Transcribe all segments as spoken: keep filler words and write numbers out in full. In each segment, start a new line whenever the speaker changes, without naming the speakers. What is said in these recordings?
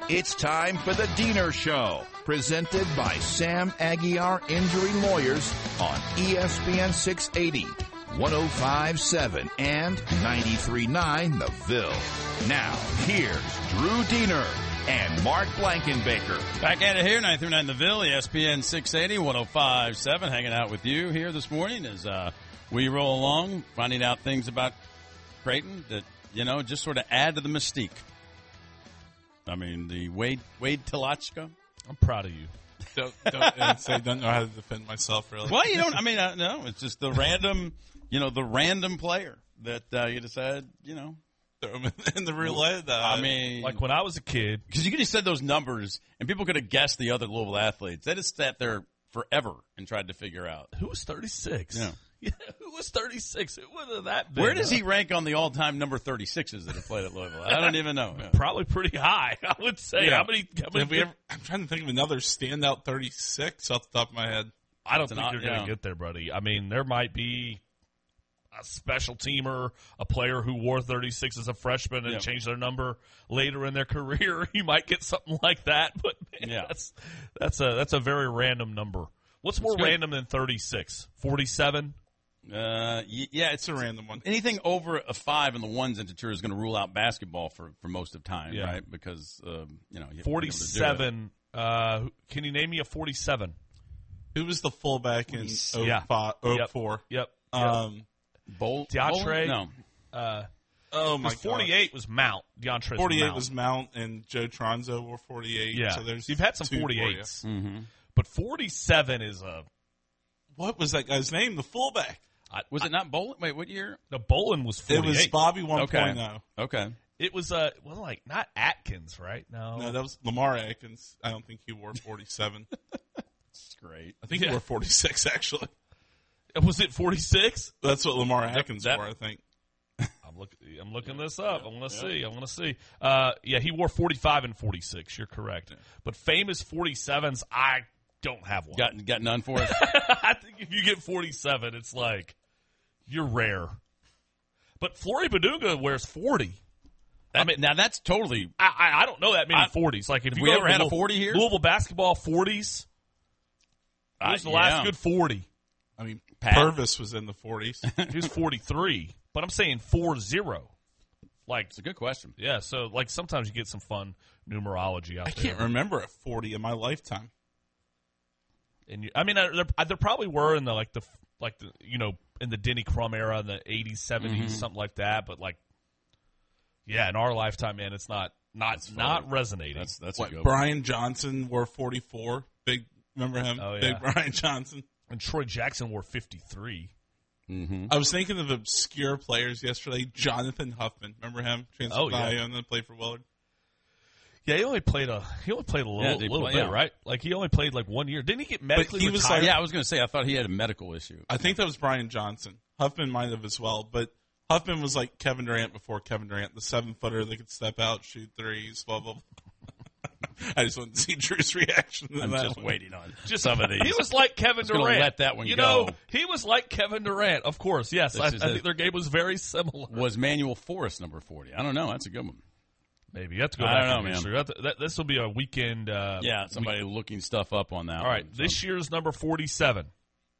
It's time for the Diener Show, presented by Sam Aguiar Injury Lawyers on E S P N six eighty, one oh five point seven, and ninety-three point nine The Ville. Now, here's Drew Diener and Mark Blankenbaker.
Back at it here, ninety-three point nine The Ville, E S P N six eighty, one oh five point seven, hanging out with you here this morning as uh, we roll along, finding out things about Creighton that, you know, just sort of add to the mystique. I mean, the Wade Wade Telachka.
I'm proud of you.
Don't, don't and say don't know how to defend myself, really.
Well, you don't. I mean, uh, no, it's just the random, you know, the random player that uh, you decide, you know.
Throw him in the roulette. Uh,
I mean,
Like when I was a kid.
because you could have said those numbers and people could have guessed the other Louisville athletes. They just sat there forever and tried to figure out.
Who was thirty-six?
Yeah.
Yeah, who was thirty-six? It would have that been.
Where does he rank on the all-time number thirty-sixes that have played at Louisville? I don't even know. Yeah.
Probably pretty high, I would say.
Yeah.
How many? How many
Have we ever, I'm trying to think of another standout thirty-six off the top of my head.
I don't
It's
think
an
you're
odd-
going
yeah.
to get there, buddy. I mean, there might be a special teamer, a player who wore thirty-six as a freshman and
Yeah.
changed their number later in their career. You might get something like that, but man,
Yeah.
that's that's a that's a very random number. What's more
good.
random than thirty-six? forty-seven?
Uh, y- yeah, it's
It's a random one.
anything over a five in the ones integer is going to rule out basketball for, for most of time,
Yeah.
right? Because um, you know, you-
forty-seven. Uh, can you name me a forty-seven?
Who was the fullback in oh
Yeah.
five, oh
Yep.
four?
Yep. yep.
Um,
Bowl,
DeAndre?
Bowling? No,
uh,
oh, my
Because forty-eight was Mount. DeAndre
forty-eight
Mount.
was Mount, and Joe Tronzo wore forty-eight.
Yeah.
So there's
You've had some
two for you.
forty-eights.
mm-hmm.
But forty-seven is a.
What was that guy's name? The fullback.
I,
was it not Bowling? Wait, what year?
The Bolin was
It
forty-eight.
was Bobby one
Okay,
oh.
okay.
It was uh well like not Atkins, right? No.
No, that was Lamar Atkins. I don't think he wore forty-seven.
That's great.
I think
Yeah.
he wore forty-six, actually.
Was it forty-six?
That's what Lamar Atkins
that-
wore, I think.
I'm looking I'm looking this up. I'm going to see. I'm going to see. Uh yeah, he wore forty-five and forty-six. You're correct. But famous forty-sevens, I don't have one.
Got got none for us.
I think if you get forty-seven, it's like you're rare. But Flory Badunga wears forty.
I mean, now that's totally.
I, I I don't know that many
I-
forties. Like if
have
you
we
go
ever
to
had a
Louisville-
forty here?
Louisville basketball forties.
Uh,
Who's the
yeah.
last good forty?
I mean,
Pat.
Purvis was in the forties.
He was forty-three. But I'm saying four zero. Like
It's a good question.
yeah, so like sometimes you get some fun numerology out
I
there.
can't remember a forty in my lifetime.
And you, I mean, uh, there, there probably were in the like the like the you know in the Denny Crum era, in the eighties, seventies,
Mm-hmm.
something like that. But like, yeah, in our lifetime, man, it's not not
funny.
not resonating.
That's that's
What,
a good one.
Brian Johnson wore forty-four. Big, remember him?
Oh, yeah.
Big Brian Johnson.
And Troy Jackson wore fifty-three.
Mm-hmm.
I was thinking of obscure players yesterday. Jonathan Huffman, remember him? Transferred
Oh, yeah.
to Iona and played for Willard.
Yeah, he only played a he only played a little,
Yeah, did he
little
play-
bit,
yeah.
right? Like he only played like one year. Didn't he get medically
he was
retired?
like-
Yeah, I was going to say. I thought he had a medical issue.
I think that was Brian Johnson. Huffman might have as well, but Huffman was like Kevin Durant before Kevin Durant, the seven footer that could step out, shoot threes, blah blah. blah. I just wanted to see Drew's reaction to
I'm
that
just
one.
waiting on
Just
some of these.
He was like Kevin
gonna
Durant.
let that one
you
go.
know, he was like Kevin Durant. Of course, yes.
This
I, I
is
think
a-
their game was very similar.
Was Manuel Forrest number forty? I don't know. That's a good one.
Maybe you have to go
I
back
don't know,
and
man.
history. That, that, this will be a weekend. Uh,
Yeah, somebody looking stuff up on that.
All right,
one,
this year's number forty-seven,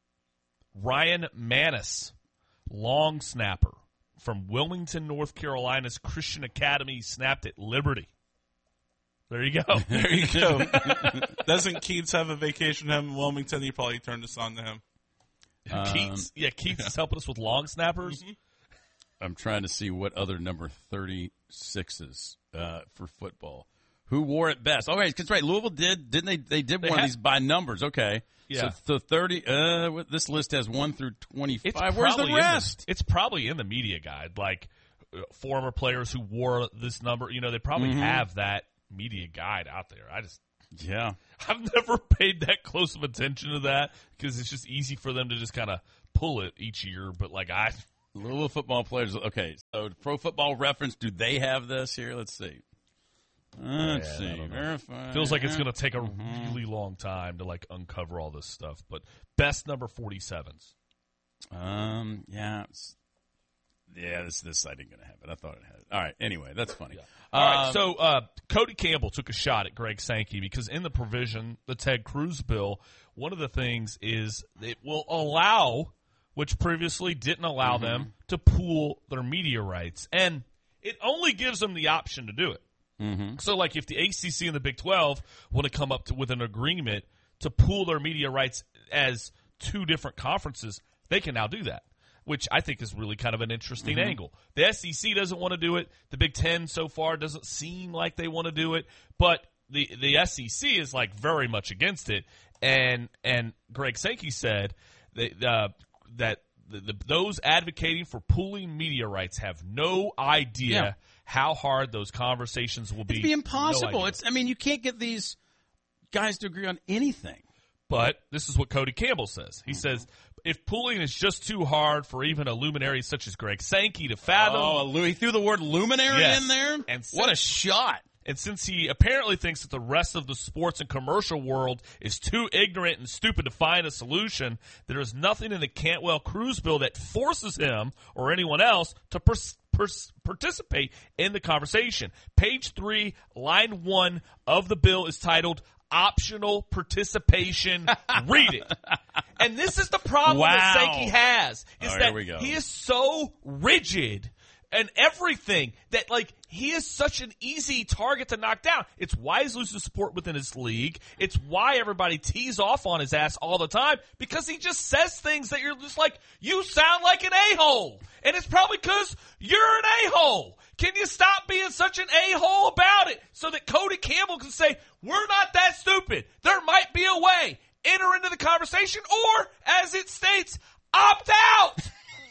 Ryan Manis, long snapper from Wilmington, North Carolina's Christian Academy, snapped at Liberty. There you go.
There you go. Doesn't Keats have a vacation home in Wilmington? He probably turned this on to him.
Keats, yeah, Keats is helping us with long snappers.
I'm trying to see what other number thirty-sixes uh, for football. Who wore it best? Okay, because right, Louisville did, didn't they? They did
They
one
had-
of these by numbers. Okay,
Yeah.
So the thirty. Uh, what- this list has one through twenty-five.
It's
Where's the
probably in
rest?
it's probably in the media guide, like uh, former players who wore this number. You know, they probably
Mm-hmm.
have that media guide out there. I just.
Yeah.
I've never paid that close of attention to that because it's just easy for them to just kind of pull it each year. But like I,
Louisville football players. Okay, so Pro Football Reference, do they have this here? Let's see. Let's
Yeah, I
see.
don't know.
Verify.
feels like it's going to take a
Mm-hmm.
really long time to like uncover all this stuff. But best number forty-sevens.
Um. Yeah. It's, yeah. This this site ain't gonna have it. I thought it had it. All right. Anyway, that's funny.
All right.
Um,
So uh, Cody Campbell took a shot at Greg Sankey because in the provision, the Ted Cruz bill, one of the things is it will allow, which previously didn't allow mm-hmm. them, to pool their media rights. And it only gives them the option to do it. Mm-hmm. So, like, if the A C C and the Big twelve want to come up to, with an agreement to pool their media rights as two different conferences, they can now do that, which I think is really kind of an interesting mm-hmm. angle. The S E C doesn't want to do it. The Big Ten so far doesn't seem like they want to do it. But the, the S E C is, like, very much against it. And and Greg Sankey said that, uh, that the, the, those advocating for pooling media rights have no idea yeah. how hard those conversations will be.
It'd be impossible.
No
it's I mean, you can't get these guys to agree on anything.
But this is what Cody Campbell says. He mm-hmm. says, if pooling is just too hard for even a luminary such as Greg Sankey to fathom.
Oh, he threw the word luminary
yes.
in there?
And since,
what a shot.
And since he apparently thinks that the rest of the sports and commercial world is too ignorant and stupid to find a solution, there is nothing in the Cantwell-Cruz bill that forces him or anyone else to pers- pers- participate in the conversation. Page three, line one of the bill is titled Optional Participation. Read it. And this is the problem
wow.
that Sankey has, is
oh,
that
we go.
he is so rigid and everything that, like, he is such an easy target to knock down. It's why he's losing support within his league. It's why everybody tees off on his ass all the time, because he just says things that you're just like, you sound like an a-hole. And it's probably because you're an a-hole. Can you stop being such an a-hole about it so that Cody Campbell can say, we're not that stupid. There might be a way. Enter into the conversation, or, as it states, opt out.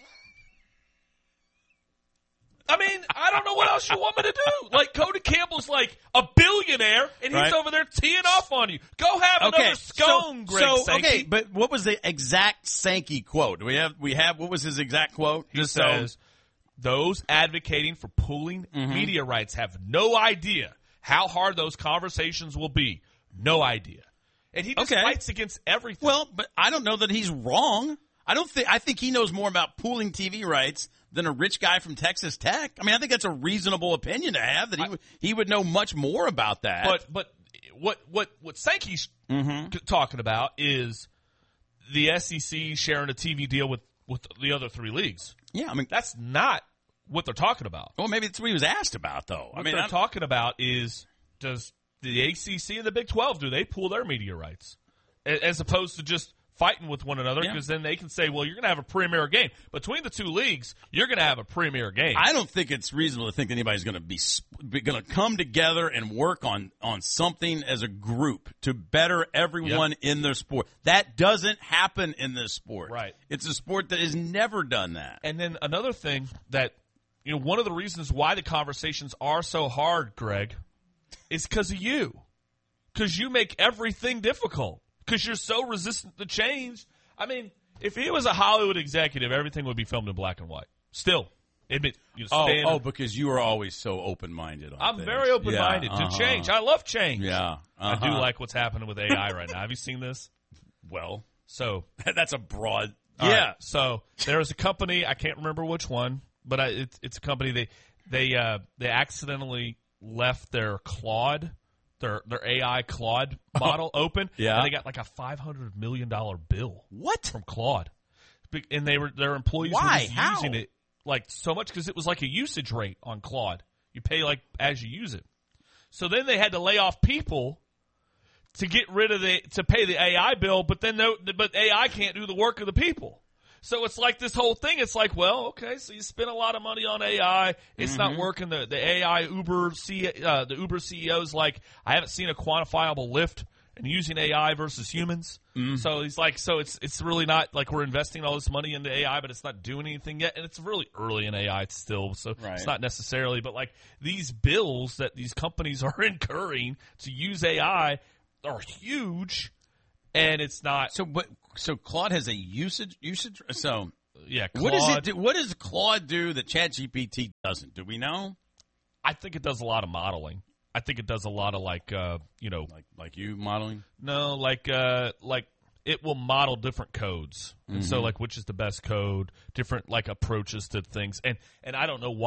I mean, I don't know what else you want me to do. Like, Cody Campbell's like a billionaire, and he's
right.
over there teeing off on you. Go have
okay.
another scone,
so,
Greg
so,
Sankey.
Okay, but what was the exact Sankey quote? Do we have, we have, what was his exact quote?
He
Just
says,
so.
those advocating for pooling mm-hmm. media rights have no idea how hard those conversations will be. No idea. And he just
okay.
fights against everything.
Well, but I don't know that he's wrong. I don't think, I think he knows more about pooling T V rights than a rich guy from Texas Tech. I mean, I think that's a reasonable opinion to have, that he, I, he would know much more about that.
But but what what what Sankey's mm-hmm. talking about is the S E C sharing a T V deal with, with the other three leagues.
Yeah, I mean,
that's not what they're talking about.
Well, maybe that's what he was asked about, though.
What
I mean,
they're
I'm,
talking about is, does the A C C and the Big twelve, do they pool their media rights as opposed to just fighting with one another, because yeah. then they can say, well, you're going to have a premier game. Between the two leagues, you're going to have a premier game.
I don't think it's reasonable to think anybody's going to be, be going to come together and work on, on something as a group to better everyone yep. in their sport. That doesn't happen in this sport.
Right.
It's a sport that has never done that.
And then another thing that, you know, one of the reasons why the conversations are so hard, Greg, is because of you. Because you make everything difficult. Because you're so resistant to change. I mean, if he was a Hollywood executive, everything would be filmed in black and white. Still. Admit, you know,
oh,
stand
oh, because you are always so open-minded on
I'm
things.
very open-minded
yeah,
to
uh-huh.
change. I love change.
Yeah. Uh-huh.
I do like what's happening with A I right now. Have you seen this?
Well,
so
that's a broad.
Yeah.
Right.
So there was a company, I can't remember which one, but I, it's it's a company, they they uh, they accidentally left their Claude Their their A I Claude model oh, open,
yeah.
and they got like a five hundred million dollars bill.
What?
From Claude. And they were their employees
Why?
were just
How?
using it like so much because it was like a usage rate on Claude. You pay like as you use it. So then they had to lay off people to get rid of the to pay the A I bill, but then no, but A I can't do the work of the people. So it's like this whole thing. It's like, well, okay, so you spend a lot of money on A I. It's mm-hmm. not working. The the A I Uber C uh, the Uber C E O's like, I haven't seen a quantifiable lift in using A I versus humans. Mm-hmm. So he's like, so it's it's really not like we're investing all this money into A I, but it's not doing anything yet. And it's really early in A I still, so right. it's not necessarily. But like these bills that these companies are incurring to use A I are huge. And it's not
so. But so Claude has a usage usage. So
yeah, Claude,
what does it do? What does Claude do that ChatGPT doesn't? Do we know?
I think it does a lot of modeling. I think it does a lot of like uh, you know,
like like you modeling.
No, like uh, like it will model different codes, and mm-hmm. so like which is the best code, different like approaches to things, and and I don't know why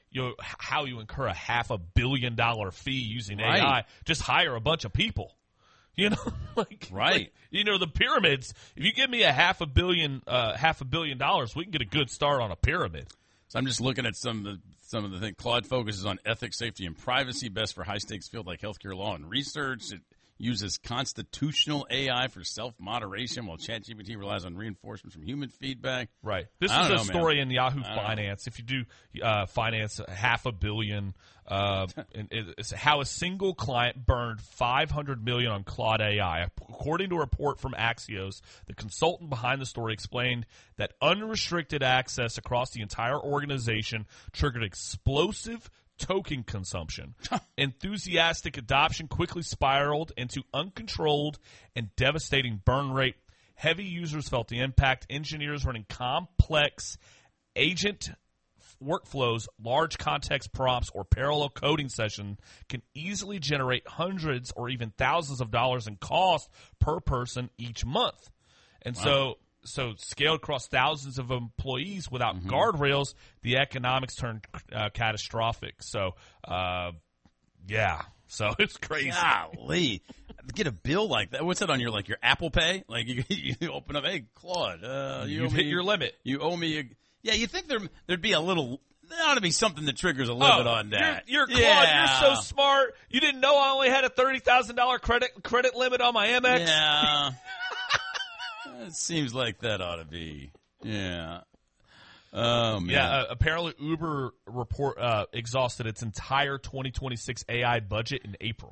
you know, how you incur a half a billion dollar fee using
Right.
A I. Just hire a bunch of people. You know, like
Right.
like, you know, the pyramids. If you give me a half a billion, uh, half a billion dollars, we can get a good start on a pyramid.
So I'm just looking at some of the some of the things. Claude focuses on ethics, safety, and privacy, best for high stakes field like healthcare, law, and research. It uses constitutional A I for self moderation, while ChatGPT relies on reinforcement from human feedback.
Right. This
I
is
don't
a
know,
story
man.
in Yahoo
I don't
Finance. If you do uh, finance half a billion, uh, and it's how a single client burned five hundred million dollars on Claude A I. According to a report from Axios, the consultant behind the story explained that unrestricted access across the entire organization triggered explosive token consumption. Enthusiastic adoption quickly spiraled into uncontrolled and devastating burn rate. Heavy users felt the impact. Engineers running complex agent workflows, large context prompts, or parallel coding session can easily generate hundreds or even thousands of dollars in cost per person each month. And wow. so So scaled across thousands of employees without mm-hmm. guardrails, the economics turned uh, catastrophic. So, uh, yeah. So it's crazy.
Golly. Get a bill like that. What's that on your, like, your Apple Pay? Like, you, you open up, hey, Claude, uh, you
You've
owe
hit
me,
your limit.
You owe me a, yeah, you think there, there'd be a little, there ought to be something that triggers a limit
oh,
on that.
You're, you're Claude,
yeah.
you're so smart. You didn't know I only had a thirty thousand dollars credit credit limit on my Amex?
Yeah. It seems like that ought to be. Yeah. Oh, man.
Yeah, uh, apparently Uber report uh, exhausted its entire twenty twenty-six A I budget in April.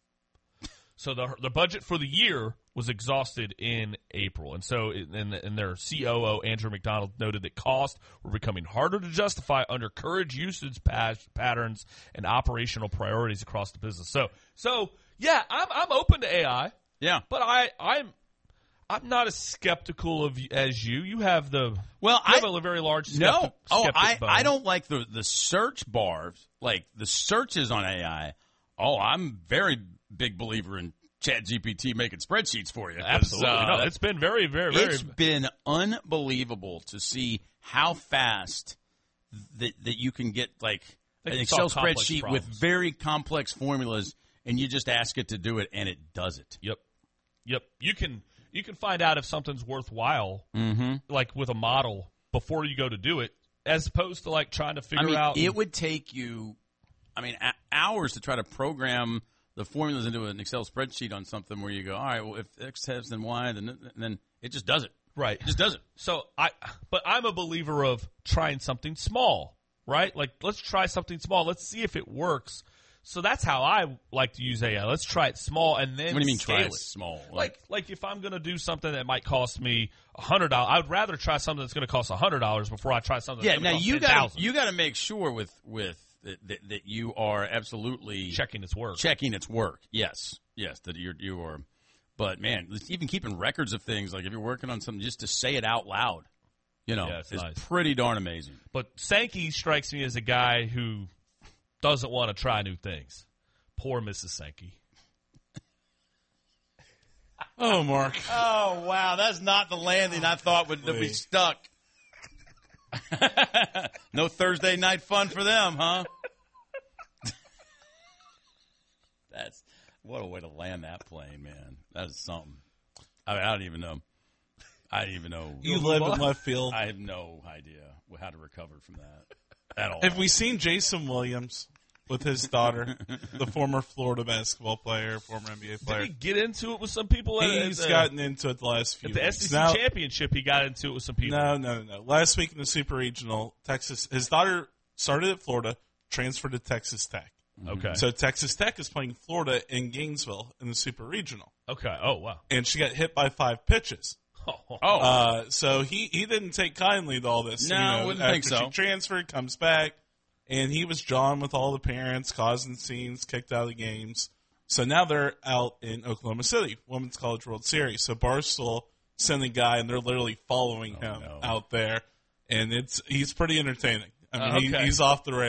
So the the budget for the year was exhausted in April. And so in, in their C O O, Andrew McDonald, noted that costs were becoming harder to justify under current usage pas- patterns and operational priorities across the business. So, so yeah, I'm I'm open to A I.
Yeah.
But I, I'm I'm not as skeptical of you as you. You have the
well,
you have
I,
a very large skeptic,
no. Oh,
skeptic
I,
bone.
I don't like the the search bars, like the searches on A I. Oh, I'm very big believer in ChatGPT making spreadsheets for you.
Absolutely,
uh,
no, it's been very, very, very.
It's been unbelievable to see how fast that that you can get like an Excel spreadsheet
problems.
with very complex formulas, and you just ask it to do it, and it does it.
Yep, yep. You can. You can find out if something's worthwhile,
mm-hmm.
like with a model, before you go to do it, as opposed to like trying to figure
I mean,
out.
It would take you, I mean, a- hours to try to program the formulas into an Excel spreadsheet on something where you go, all right, well, if X has then Y, then and then it just does it.
Right,
it just does it.
So I, but I'm a believer of trying something small, right? Like let's try something small. Let's see if it works. So that's how I like to use A I. Let's try it small and then
What do you mean
scale
try
it
it small?
Like, like, like if I'm going to do something that might cost me a hundred dollars, I would rather try something that's going to cost a hundred dollars before I try something.
Yeah,
that's
now
cost
you
got
got you got to make sure with with that, that, that you are absolutely
checking its work.
Checking its work. Yes, yes, that you're you are. But man, even keeping records of things, like if you're working on something, just to say it out loud, you know,
yeah, it's
is
nice.
pretty darn amazing.
But Sankey strikes me as a guy who doesn't want to try new things. Poor Missus Sankey.
Oh, Mark.
Oh, wow. That's not the landing I thought would be stuck. No Thursday night fun for them, huh? That's what a way to land that plane, man. That is something. I mean, I don't even know. I don't even know.
You live in left field.
I have no idea how to recover from that at all.
Have we seen Jason Williams with his daughter, the former Florida basketball player, former N B A player?
Did he get into it with some people? At,
He's
at, uh,
gotten into it the last few
At the
weeks.
S E C
now,
championship, he got into it with some people.
No, no, no. Last week in the Super Regional, Texas, his daughter started at Florida, transferred to Texas Tech.
Okay.
So Texas Tech is playing Florida in Gainesville in the Super Regional.
Okay. Oh, wow.
And she got hit by five pitches.
Oh.
Uh, so he, he didn't take kindly to all this.
No,
you know,
I wouldn't
after
think so.
She transferred, comes back, and he was jawing with all the parents, causing scenes, kicked out of the games. So now they're out in Oklahoma City, Women's College World Series. So Barstool sent a guy, and they're literally following
Oh,
him
no.
out there, and it's he's pretty entertaining. I mean,
Uh, okay.
he, he's off the rails.